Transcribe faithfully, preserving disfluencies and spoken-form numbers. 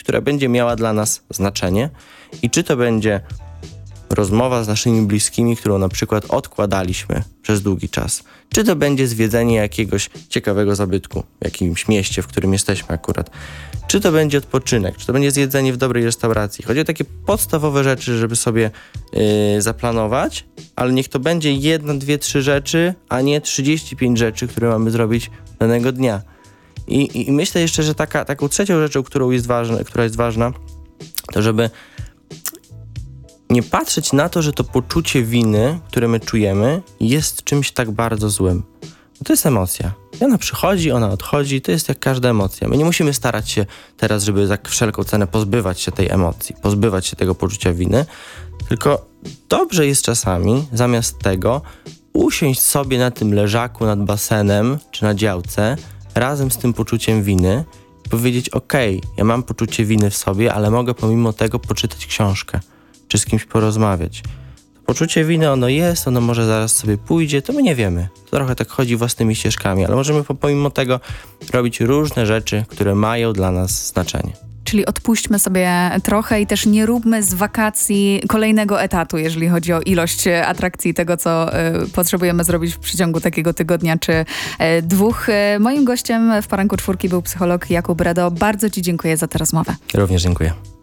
która będzie miała dla nas znaczenie i czy to będzie rozmowa z naszymi bliskimi, którą na przykład odkładaliśmy przez długi czas. Czy to będzie zwiedzenie jakiegoś ciekawego zabytku w jakimś mieście, w którym jesteśmy akurat. Czy to będzie odpoczynek, czy to będzie zjedzenie w dobrej restauracji. Chodzi o takie podstawowe rzeczy, żeby sobie yy, zaplanować, ale niech to będzie jedna, dwie, trzy rzeczy, a nie trzydzieści pięć rzeczy, które mamy zrobić danego dnia. I, i myślę jeszcze, że taka, taką trzecią rzeczą, którą jest ważna, która jest ważna, to żeby nie patrzeć na to, że to poczucie winy, które my czujemy, jest czymś tak bardzo złym. Bo to jest emocja. I ona przychodzi, ona odchodzi, to jest jak każda emocja. My nie musimy starać się teraz, żeby za wszelką cenę pozbywać się tej emocji, pozbywać się tego poczucia winy, tylko dobrze jest czasami, zamiast tego, usiąść sobie na tym leżaku nad basenem, czy na działce, razem z tym poczuciem winy i powiedzieć, okej, ja mam poczucie winy w sobie, ale mogę pomimo tego poczytać książkę, czy z kimś porozmawiać. To poczucie winy, ono jest, ono może zaraz sobie pójdzie, to my nie wiemy. To trochę tak chodzi własnymi ścieżkami, ale możemy pomimo tego robić różne rzeczy, które mają dla nas znaczenie. Czyli odpuśćmy sobie trochę i też nie róbmy z wakacji kolejnego etatu, jeżeli chodzi o ilość atrakcji tego, co y, potrzebujemy zrobić w przeciągu takiego tygodnia czy y, dwóch. Y, moim gościem w Poranku Czwórki był psycholog Jakub Redo. Bardzo Ci dziękuję za tę rozmowę. Również dziękuję.